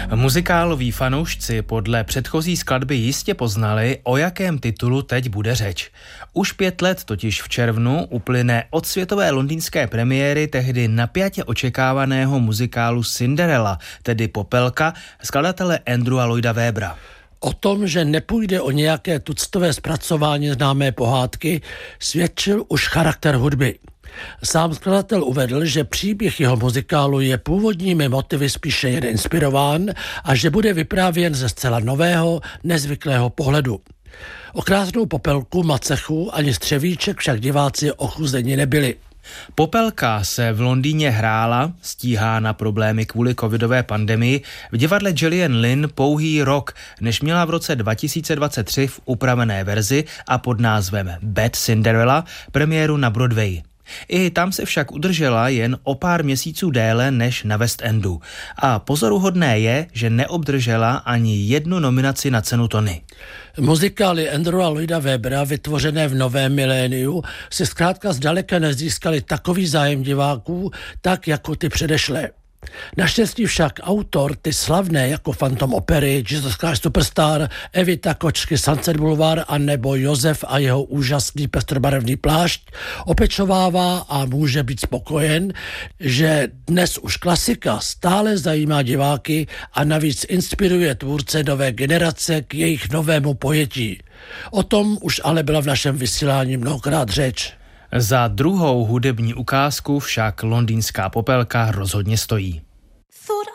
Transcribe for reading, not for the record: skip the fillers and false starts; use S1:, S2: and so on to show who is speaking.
S1: Muzikáloví fanoušci podle předchozí skladby jistě poznali, o jakém titulu teď bude řeč. Už 5 let totiž v červnu uplyne od světové londýnské premiéry tehdy napjatě očekávaného muzikálu Cinderella, tedy Popelka, skladatele Andrewa Lloyda Webbera.
S2: O tom, že nepůjde o nějaké tuctové zpracování známé pohádky, svědčil už charakter hudby. Sám skladatel uvedl, že příběh jeho muzikálu je původními motivy spíše jen inspirován a že bude vyprávěn ze zcela nového, nezvyklého pohledu. O krásnou Popelku, macechu ani střevíček však diváci ochuzeni nebyli.
S1: Popelka se v Londýně hrála, stíhá na problémy kvůli covidové pandemii, v divadle Gillian Lynn pouhý rok, než měla v roce 2023 v upravené verzi a pod názvem Bad Cinderella premiéru na Broadway. I tam se však udržela jen o pár měsíců déle než na West Endu. A pozoruhodné je, že neobdržela ani jednu nominaci na cenu Tony.
S2: Muzikály Andrewa Lloyda Webbera vytvořené v novém miléniu si zkrátka zdaleka nezískaly takový zájem diváků, tak jako ty předešlé. Naštěstí však autor ty slavné jako Phantom opery, Jesus Christ Superstar, Evita Kočky, Sunset Boulevard a nebo Josef a jeho úžasný pestrobarevný plášť opečovává a může být spokojen, že dnes už klasika stále zajímá diváky a navíc inspiruje tvůrce nové generace k jejich novému pojetí. O tom už ale byla v našem vysílání mnohokrát řeč.
S1: Za druhou hudební ukázku však londýnská Popelka rozhodně stojí.